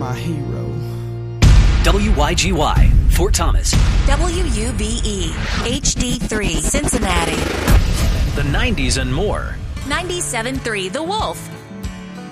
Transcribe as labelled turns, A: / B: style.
A: my hero.
B: WYGY, Fort Thomas.
C: WUBE, HD3, Cincinnati.
B: The 90s and more.
C: 97.3 The Wolf.